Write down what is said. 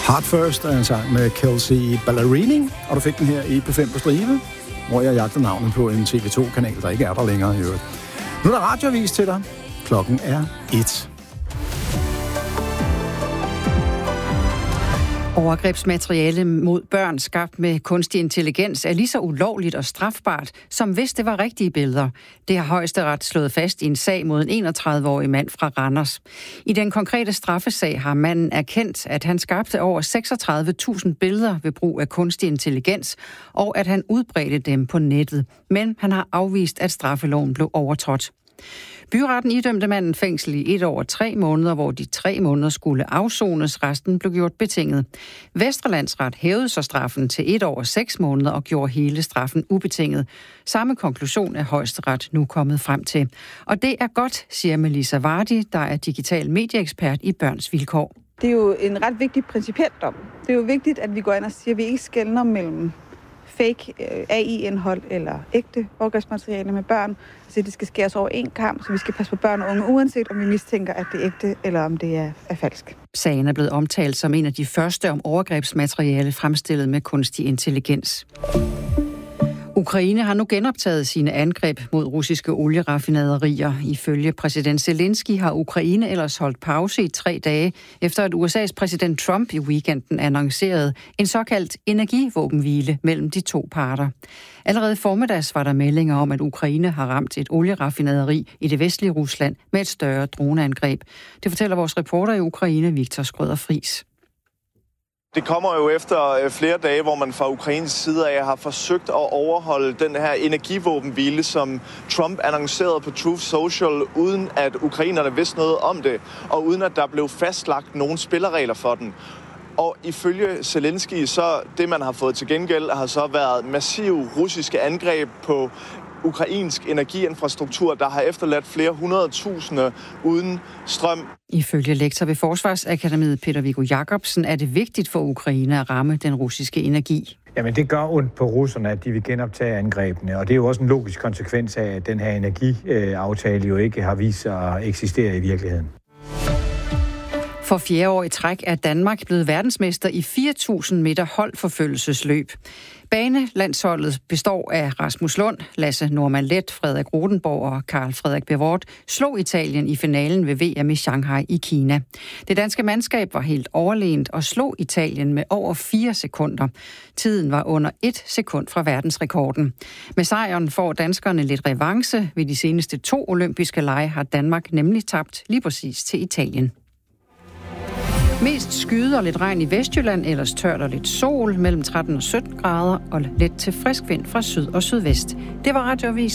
Heart First er en sang med Kelsey Ballerini, og du fik den her i P5 på stribe, hvor jeg jagter navnet på en TV2-kanal, der ikke er der længere i øvrigt. Nu er der radioavis til dig. Klokken er 1. Overgrebsmateriale mod børn skabt med kunstig intelligens er lige så ulovligt og strafbart, som hvis det var rigtige billeder. Det har Højesteret slået fast i en sag mod en 31-årig mand fra Randers. I den konkrete straffesag har manden erkendt, at han skabte over 36.000 billeder ved brug af kunstig intelligens, og at han udbredte dem på nettet. Men han har afvist, at straffeloven blev overtrådt. Byretten idømte manden fængsel i 1 år og 3 måneder, hvor de 3 måneder skulle afsones. Resten blev gjort betinget. Vestre Landsret hævede så straffen til 1 år og 6 måneder og gjorde hele straffen ubetinget. Samme konklusion er Højesteret nu kommet frem til. Og det er godt, siger Melissa Vardy, der er digital medieekspert i Børns Vilkår. Det er jo en ret vigtig principiel dom. Det er jo vigtigt, at vi går ind og siger, at vi ikke skelner mellem fake AI-indhold eller ægte overgrebsmateriale med børn. Så det skal skæres over en kamp, så vi skal passe på børn og unge, uanset om vi mistænker, at det er ægte eller om det er falsk. Sagen er blevet omtalt som en af de første om overgrebsmateriale fremstillet med kunstig intelligens. Ukraine har nu genoptaget sine angreb mod russiske olieraffinaderier. Ifølge præsident Zelensky har Ukraine ellers holdt pause i 3 dage, efter at USA's præsident Trump i weekenden annoncerede en såkaldt energivåbenhvile mellem de 2 parter. Allerede formiddags var der meldinger om, at Ukraine har ramt et olieraffinaderi i det vestlige Rusland med et større droneangreb. Det fortæller vores reporter i Ukraine, Victor Skrøder-Friis. Det kommer jo efter flere dage, hvor man fra Ukraines side af har forsøgt at overholde den her energivåbenhvile, som Trump annoncerede på Truth Social, uden at ukrainerne vidste noget om det, og uden at der blev fastlagt nogen spilleregler for den. Og ifølge Zelensky, så det man har fået til gengæld, har så været massive russiske angreb på ukrainsk energiinfrastruktur, der har efterladt flere 100.000 uden strøm. Ifølge lektor ved Forsvarsakademiet Peter Viggo Jacobsen er det vigtigt for Ukraine at ramme den russiske energi. Jamen det gør ondt på russerne, at de vil genoptage angrebene, og det er jo også en logisk konsekvens af, at den her energiaftale jo ikke har vist sig at eksistere i virkeligheden. For 4. år i træk er Danmark blevet verdensmester i 4.000 meter holdforfølgelsesløb. Banelandsholdet består af Rasmus Lund, Lasse Norman Let, Frederik Rodenborg og Carl Frederik Bevort slog Italien i finalen ved VM i Shanghai i Kina. Det danske mandskab var helt overlegent og slog Italien med over 4 sekunder. Tiden var under 1 sekund fra verdensrekorden. Med sejren får danskerne lidt revanche. Ved de seneste 2 olympiske lege har Danmark nemlig tabt lige præcis til Italien. Mest skyde og lidt regn i Vestjylland, ellers tørt og lidt sol mellem 13 og 17 grader og let til frisk vind fra syd og sydvest. Det var radioavis.